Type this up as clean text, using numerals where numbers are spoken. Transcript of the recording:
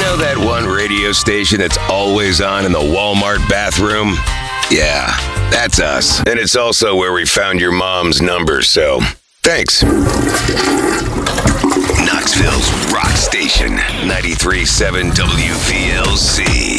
know that one radio station that's always on in the Walmart bathroom? Yeah, that's us. And it's also where we found your mom's number, so thanks. Knoxville's Rock Station, 93.7 WVLC.